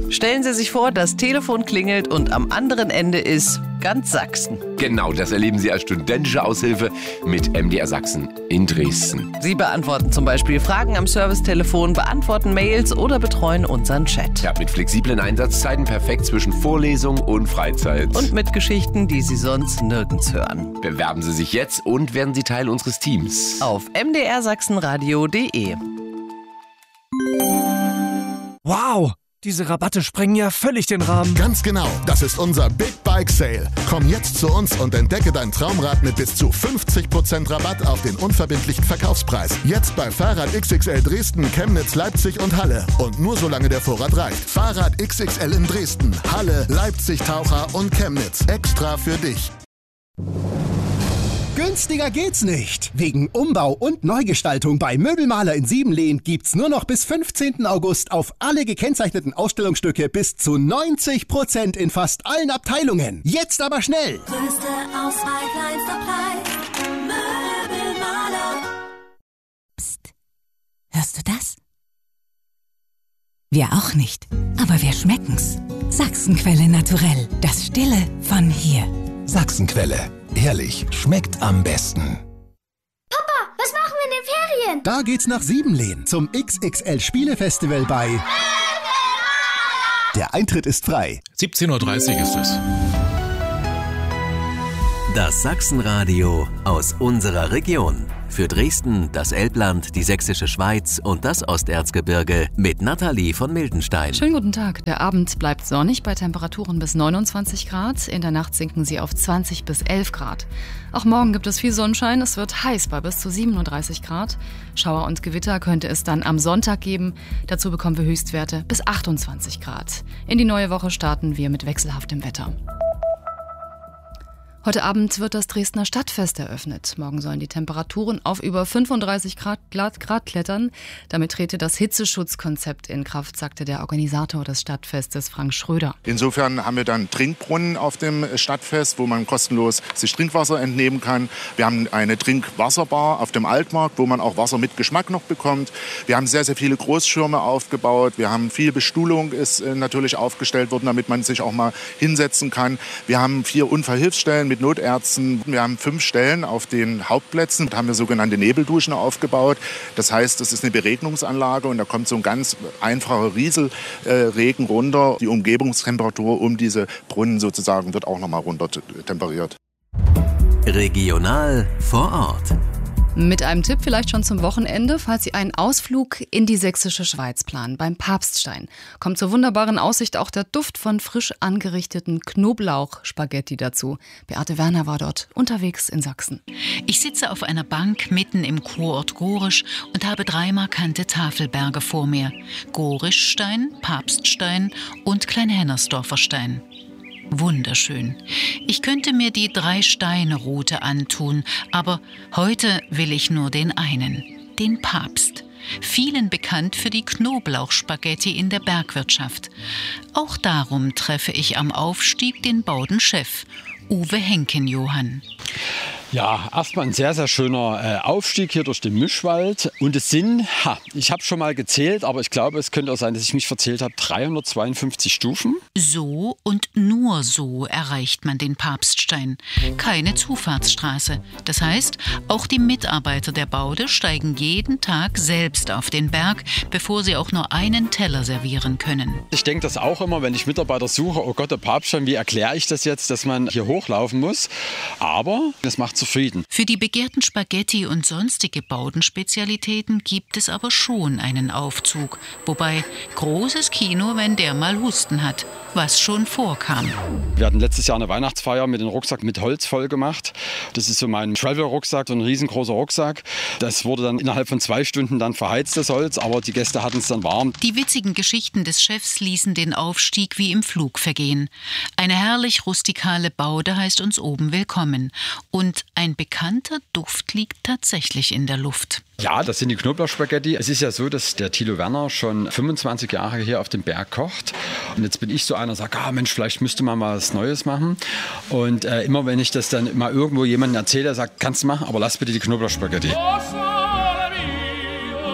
Stellen Sie sich vor, das Telefon klingelt und am anderen Ende ist ganz Sachsen. Genau, das erleben Sie als studentische Aushilfe mit MDR Sachsen in Dresden. Sie beantworten zum Beispiel Fragen am Servicetelefon, beantworten Mails oder betreuen unseren Chat. Ja, mit flexiblen Einsatzzeiten perfekt zwischen Vorlesung und Freizeit. Und mit Geschichten, die Sie sonst nirgends hören. Bewerben Sie sich jetzt und werden Sie Teil unseres Teams. Auf mdrsachsenradio.de. Wow! Diese Rabatte sprengen ja völlig den Rahmen. Ganz genau, das ist unser Big Bike Sale. Komm jetzt zu uns und entdecke dein Traumrad mit bis zu 50% Rabatt auf den unverbindlichen Verkaufspreis. Jetzt bei Fahrrad XXL Dresden, Chemnitz, Leipzig und Halle. Und nur solange der Vorrat reicht. Fahrrad XXL in Dresden, Halle, Leipzig, Taucher und Chemnitz. Extra für dich. Günstiger geht's nicht. Wegen Umbau und Neugestaltung bei Möbelmaler in Siebenlehn gibt's nur noch bis 15. August auf alle gekennzeichneten Ausstellungsstücke bis zu 90% in fast allen Abteilungen. Jetzt aber schnell! Größte Auswahl, kleinster Preis. Möbelmaler. Psst. Hörst du das? Wir auch nicht. Aber wir schmecken's. Sachsenquelle Naturell. Das Stille von hier. Sachsenquelle. Ehrlich, schmeckt am besten. Papa, was machen wir in den Ferien? Da geht's nach Siebenlehn zum XXL Spielefestival bei... Der Eintritt ist frei. 17:30 Uhr ist es. Das Sachsenradio aus unserer Region. Für Dresden, das Elbland, die Sächsische Schweiz und das Osterzgebirge mit Nathalie von Mildenstein. Schönen guten Tag. Der Abend bleibt sonnig bei Temperaturen bis 29 Grad. In der Nacht sinken sie auf 20 bis 11 Grad. Auch morgen gibt es viel Sonnenschein. Es wird heiß bei bis zu 37 Grad. Schauer und Gewitter könnte es dann am Sonntag geben. Dazu bekommen wir Höchstwerte bis 28 Grad. In die neue Woche starten wir mit wechselhaftem Wetter. Heute Abend wird das Dresdner Stadtfest eröffnet. Morgen sollen die Temperaturen auf über 35 Grad klettern. Damit trete das Hitzeschutzkonzept in Kraft, sagte der Organisator des Stadtfestes, Frank Schröder. Insofern haben wir dann Trinkbrunnen auf dem Stadtfest, wo man kostenlos sich Trinkwasser entnehmen kann. Wir haben eine Trinkwasserbar auf dem Altmarkt, wo man auch Wasser mit Geschmack noch bekommt. Wir haben sehr, sehr viele Großschirme aufgebaut. Wir haben viel Bestuhlung ist natürlich aufgestellt worden, damit man sich auch mal hinsetzen kann. Wir haben 4 Unfallhilfsstellen mit Notärzten. Wir haben 5 Stellen auf den Hauptplätzen. Da haben wir sogenannte Nebelduschen aufgebaut. Das heißt, das ist eine Beregnungsanlage und da kommt so ein ganz einfacher Rieselregen runter. Die Umgebungstemperatur um diese Brunnen sozusagen wird auch noch mal runter temperiert. Regional vor Ort. Mit einem Tipp vielleicht schon zum Wochenende, falls Sie einen Ausflug in die Sächsische Schweiz planen. Beim Papststein kommt zur wunderbaren Aussicht auch der Duft von frisch angerichteten Knoblauchspaghetti dazu. Beate Werner war dort unterwegs in Sachsen. Ich sitze auf einer Bank mitten im Kurort Gorisch und habe 3 markante Tafelberge vor mir. Gorischstein, Papststein und Kleinhennersdorfer Stein. Wunderschön. Ich könnte mir die 3-Steine-Route antun, aber heute will ich nur den einen, den Papst. Vielen bekannt für die Knoblauchspaghetti in der Bergwirtschaft. Auch darum treffe ich am Aufstieg den Baudenchef, Uwe Henkenjohann. Ja, erstmal ein sehr, sehr schöner Aufstieg hier durch den Mischwald. Und es sind, ich habe schon mal gezählt, aber ich glaube, es könnte auch sein, dass ich mich verzählt habe, 352 Stufen. So und nur so erreicht man den Papststein. Keine Zufahrtsstraße. Das heißt, auch die Mitarbeiter der Baude steigen jeden Tag selbst auf den Berg, bevor sie auch nur einen Teller servieren können. Ich denke das auch immer, wenn ich Mitarbeiter suche, oh Gott, der Papststein, wie erkläre ich das jetzt, dass man hier hochlaufen muss? Aber das macht zufrieden. Für die begehrten Spaghetti und sonstige Baudenspezialitäten gibt es aber schon einen Aufzug. Wobei großes Kino, wenn der mal Husten hat, was schon vorkam. Wir hatten letztes Jahr eine Weihnachtsfeier mit dem Rucksack mit Holz voll gemacht. Das ist so mein Travel-Rucksack, so ein riesengroßer Rucksack. Das wurde dann innerhalb von 2 Stunden dann verheizt, das Holz, aber die Gäste hatten es dann warm. Die witzigen Geschichten des Chefs ließen den Aufstieg wie im Flug vergehen. Eine herrlich rustikale Baude heißt uns oben willkommen. Und ein bekannter Duft liegt tatsächlich in der Luft. Ja, das sind die Knoblauchspaghetti. Es ist ja so, dass der Thilo Werner schon 25 Jahre hier auf dem Berg kocht. Und jetzt bin ich so einer, der sagt, Mensch, vielleicht müsste man mal was Neues machen. Und immer wenn ich das dann mal irgendwo jemandem erzähle, der sagt, kannst du machen, aber lass bitte die Knoblauchspaghetti.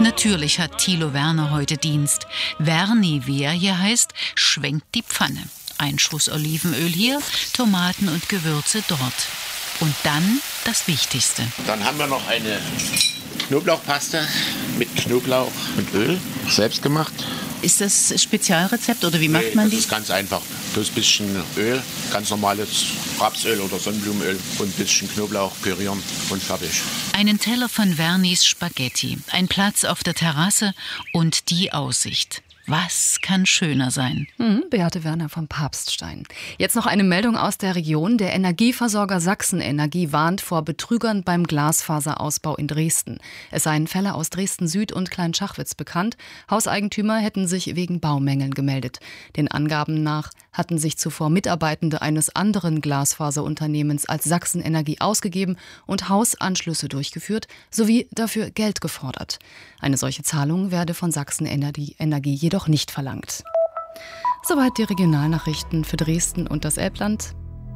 Natürlich hat Thilo Werner heute Dienst. Werni, wie er hier heißt, schwenkt die Pfanne. Ein Schuss Olivenöl hier, Tomaten und Gewürze dort. Und dann das Wichtigste. Dann haben wir noch eine Knoblauchpaste mit Knoblauch und Öl, selbst gemacht. Ist das Spezialrezept oder wie macht man die? Das ist ganz einfach. Bloß ein bisschen Öl, ganz normales Rapsöl oder Sonnenblumenöl und ein bisschen Knoblauch pürieren und fertig. Einen Teller von Wernis Spaghetti, ein Platz auf der Terrasse und die Aussicht. Was kann schöner sein? Beate Werner vom Papststein. Jetzt noch eine Meldung aus der Region. Der Energieversorger Sachsenenergie warnt vor Betrügern beim Glasfaserausbau in Dresden. Es seien Fälle aus Dresden Süd und Kleinschachwitz bekannt. Hauseigentümer hätten sich wegen Baumängeln gemeldet. Den Angaben nach hatten sich zuvor Mitarbeitende eines anderen Glasfaserunternehmens als Sachsenenergie ausgegeben und Hausanschlüsse durchgeführt, sowie dafür Geld gefordert. Eine solche Zahlung werde von Sachsenenergie jedoch nicht verlangt. Soweit die Regionalnachrichten für Dresden und das Elbland.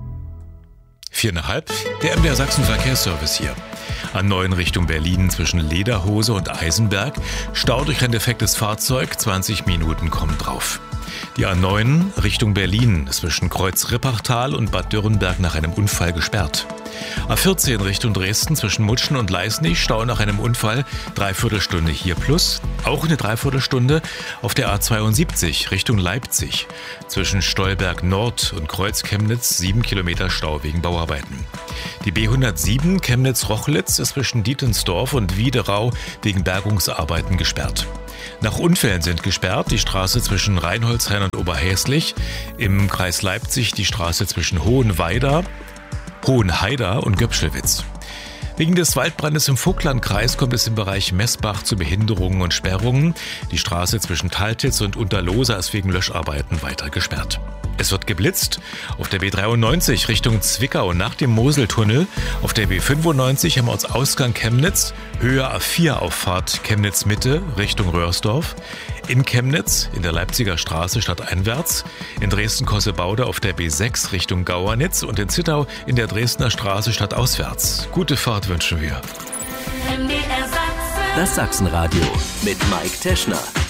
4,5, der MDR Sachsen Verkehrsservice hier. A9 Richtung Berlin zwischen Lederhose und Eisenberg. Stau durch ein defektes Fahrzeug, 20 Minuten kommen drauf. Die A9 Richtung Berlin zwischen Kreuz-Rippachtal und Bad Dürrenberg nach einem Unfall gesperrt. A14 Richtung Dresden zwischen Mutschen und Leisnig, Stau nach einem Unfall, 3/4 Stunde hier plus. Auch eine 3/4 Stunde auf der A72 Richtung Leipzig. Zwischen Stolberg Nord und Kreuz Chemnitz 7 Kilometer Stau wegen Bauarbeiten. Die B107 Chemnitz-Rochlitz ist zwischen Dietensdorf und Wiederau wegen Bergungsarbeiten gesperrt. Nach Unfällen sind gesperrt die Straße zwischen Reinholzhain und Oberhäslich, im Kreis Leipzig die Straße zwischen Hohenheider und Göpschelwitz. Wegen des Waldbrandes im Vogtlandkreis kommt es im Bereich Messbach zu Behinderungen und Sperrungen. Die Straße zwischen Taltitz und Unterlosa ist wegen Löscharbeiten weiter gesperrt. Es wird geblitzt auf der B93 Richtung Zwickau nach dem Moseltunnel, auf der B95 am Ortsausgang Chemnitz, Höhe A4-Auffahrt Chemnitz-Mitte Richtung Röhrsdorf, in Chemnitz in der Leipziger Straße stadteinwärts, in Dresden-Kossebaude auf der B6 Richtung Gauernitz und in Zittau in der Dresdner Straße stadtauswärts. Gute Fahrt wünschen wir. Das Sachsenradio mit Mike Teschner.